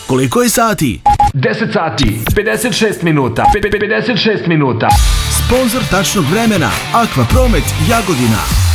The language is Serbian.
Koliko je sati? 10 sati, 56 minuta, 56 minuta. Sponzor tačnog vremena, Aqua Promet Jagodina.